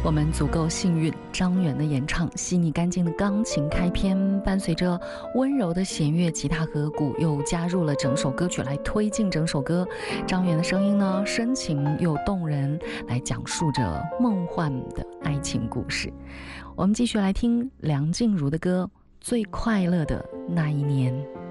我们足够幸运，张远的演唱，细腻干净的钢琴开篇，伴随着温柔的弦乐、吉他和鼓，又加入了整首歌曲来推进整首歌。张远的声音呢，深情又动人，来讲述着梦幻的爱情故事。我们继续来听梁静茹的歌《最快乐的那一年》。